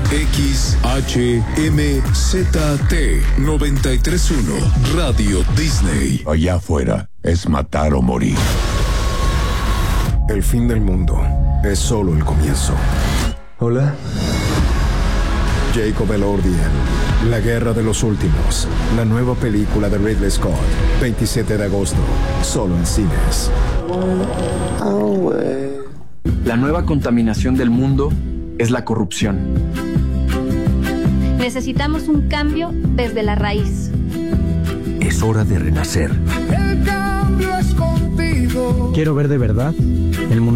XHMZT 93.1 Radio Disney. Allá afuera es matar o morir. El fin del mundo es solo el comienzo. Hola. Jacob Elordi, La Guerra de los Últimos, la nueva película de Ridley Scott, 27 de agosto, solo en cines. La nueva contaminación del mundo es la corrupción. Necesitamos un cambio desde la raíz. Es hora de renacer. El cambio es contigo. Quiero ver de verdad el mundo.